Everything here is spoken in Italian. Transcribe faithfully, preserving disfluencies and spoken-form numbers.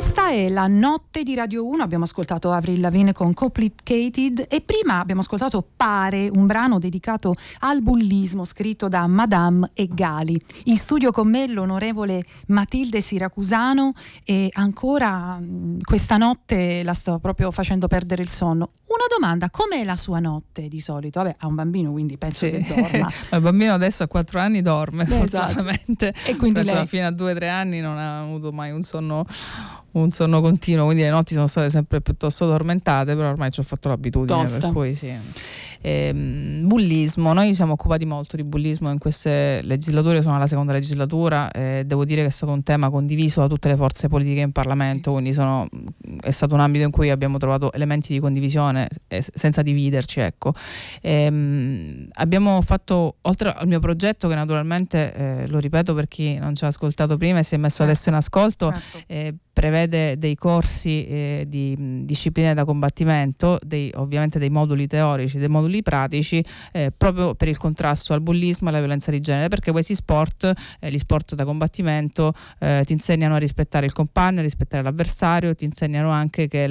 Questa è la notte di Radio uno, abbiamo ascoltato Avril Lavigne con Complicated e prima abbiamo ascoltato Pare, un brano dedicato al bullismo scritto da Madame e Gali. In studio con me l'onorevole Matilde Siracusano e ancora mh, questa notte la sto proprio facendo perdere il sonno. Una domanda, com'è la sua notte di solito? Vabbè, ha un bambino quindi penso sì. che dorma. Il bambino adesso a quattro anni dorme, Beh, fortunatamente. esatto. E quindi penso lei... fino a due o tre anni non ha avuto mai un sonno un sonno continuo, quindi le notti sono state sempre piuttosto tormentate, però ormai ci ho fatto l'abitudine. Tosta. Per cui sì. E, bullismo, noi ci siamo occupati molto di bullismo in queste legislature, sono alla seconda legislatura e devo dire che è stato un tema condiviso da tutte le forze politiche in Parlamento, sì. Quindi sono, è stato un ambito in cui abbiamo trovato elementi di condivisione eh, senza dividerci, ecco. E, abbiamo fatto, oltre al mio progetto che naturalmente eh, lo ripeto per chi non ci ha ascoltato prima e si è messo certo. adesso in ascolto, certo. eh, prevede dei corsi eh, di mh, discipline da combattimento, dei, ovviamente dei moduli teorici, dei moduli pratici eh, proprio per il contrasto al bullismo e alla violenza di genere, perché questi sport, eh, gli sport da combattimento eh, ti insegnano a rispettare il compagno, a rispettare l'avversario, ti insegnano anche che